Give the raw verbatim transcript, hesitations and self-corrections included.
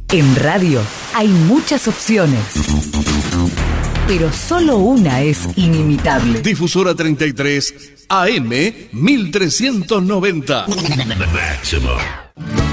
En radio hay muchas opciones, pero solo una es inimitable. Difusora treinta y tres, A M mil trescientos noventa. Máximo.